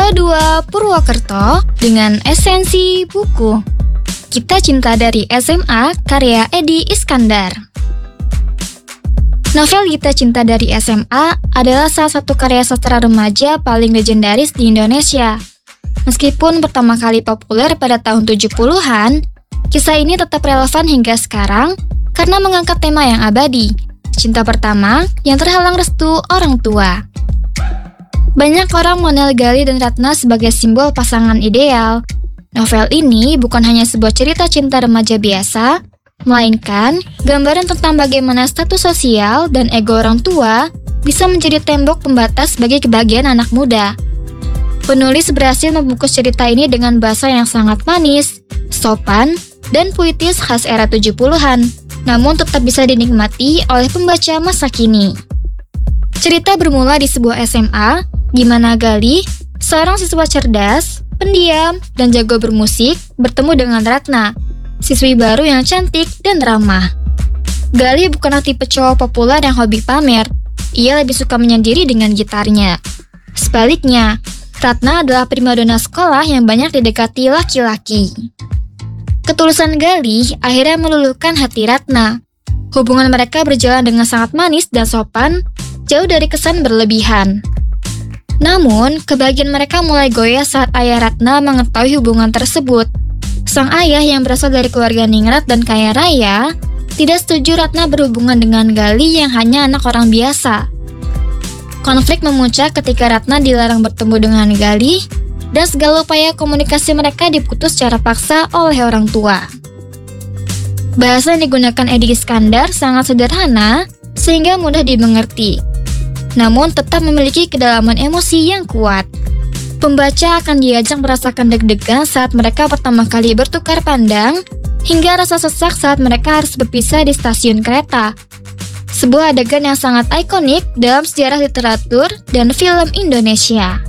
Pro 2 Purwokerto dengan esensi buku. Kita Cinta dari SMA karya Edi Iskandar. Novel Kita Cinta dari SMA adalah salah satu karya sastra remaja paling legendaris di Indonesia. Meskipun pertama kali populer pada tahun 70-an, kisah ini tetap relevan hingga sekarang karena mengangkat tema yang abadi, cinta pertama yang terhalang restu orang tua. Banyak orang mengenal Gali dan Ratna sebagai simbol pasangan ideal. Novel ini bukan hanya sebuah cerita cinta remaja biasa, melainkan gambaran tentang bagaimana status sosial dan ego orang tua bisa menjadi tembok pembatas bagi kebahagiaan anak muda. Penulis berhasil membungkus cerita ini dengan bahasa yang sangat manis, sopan, dan puitis khas era 70-an, namun tetap bisa dinikmati oleh pembaca masa kini. Cerita bermula di sebuah SMA, di mana Gali, seorang siswa cerdas, pendiam, dan jago bermusik, bertemu dengan Ratna, siswi baru yang cantik dan ramah. Gali bukanlah tipe cowok populer yang hobi pamer, ia lebih suka menyendiri dengan gitarnya. Sebaliknya, Ratna adalah primadona sekolah yang banyak didekati laki-laki. Ketulusan Gali akhirnya meluluhkan hati Ratna. Hubungan mereka berjalan dengan sangat manis dan sopan, jauh dari kesan berlebihan. Namun, kebahagiaan mereka mulai goyah saat ayah Ratna mengetahui hubungan tersebut. Sang ayah yang berasal dari keluarga ningrat dan kaya raya, tidak setuju Ratna berhubungan dengan Gali yang hanya anak orang biasa. Konflik memuncak ketika Ratna dilarang bertemu dengan Gali, dan segala upaya komunikasi mereka diputus secara paksa oleh orang tua. Bahasa yang digunakan Edi Iskandar sangat sederhana, sehingga mudah dimengerti, namun tetap memiliki kedalaman emosi yang kuat. Pembaca akan diajak merasakan deg-degan saat mereka pertama kali bertukar pandang, hingga rasa sesak saat mereka harus berpisah di stasiun kereta. Sebuah adegan yang sangat ikonik dalam sejarah literatur dan film Indonesia.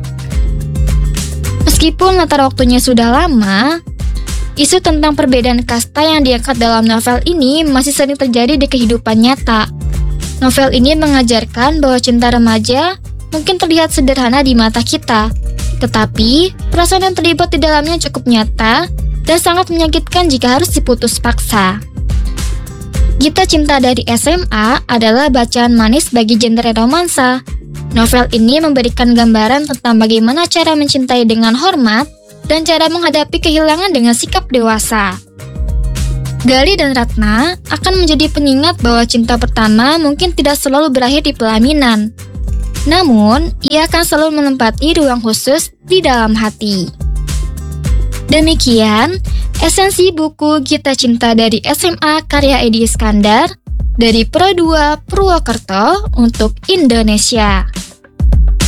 Meskipun latar waktunya sudah lama, isu tentang perbedaan kasta yang diangkat dalam novel ini masih sering terjadi di kehidupan nyata. Novel ini mengajarkan bahwa cinta remaja mungkin terlihat sederhana di mata kita, tetapi perasaan yang terlibat di dalamnya cukup nyata dan sangat menyakitkan jika harus diputus paksa. Kita Cinta dari SMA adalah bacaan manis bagi genre romansa. Novel ini memberikan gambaran tentang bagaimana cara mencintai dengan hormat dan cara menghadapi kehilangan dengan sikap dewasa. Gali dan Ratna akan menjadi pengingat bahwa cinta pertama mungkin tidak selalu berakhir di pelaminan. Namun, ia akan selalu menempati ruang khusus di dalam hati. Demikian, esensi buku Kita Cinta dari SMA karya Edi Iskandar dari Pro 2 Purwokerto untuk Indonesia.